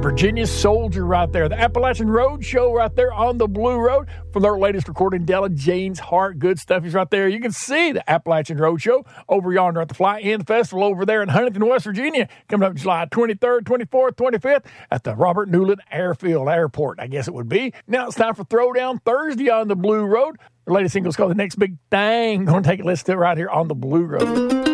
Virginia Soldier right there. The Appalachian Road Show right there on the Blue Road. From their latest recording, Della Jane's Heart. Good stuff is right there. You can see the Appalachian Road Show over yonder at the Fly-In Festival over there in Huntington, West Virginia, coming up July 23rd, 24th, 25th at the Robert Newland Airport, I guess it would be. Now it's time for Throwdown Thursday on the Blue Road. The latest single is called The Next Big Thing. Going to take a listen to it right here on the Blue Road.